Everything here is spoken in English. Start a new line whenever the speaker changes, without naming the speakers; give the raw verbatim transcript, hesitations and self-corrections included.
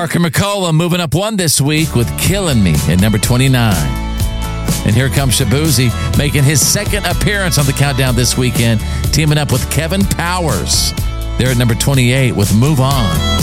Parker McCollum moving up one this week with Killing Me at number twenty-nine. And here comes Shabuzi making his second appearance on the countdown this weekend, teaming up with Kevin Powers. They're at number twenty-eight with Move On.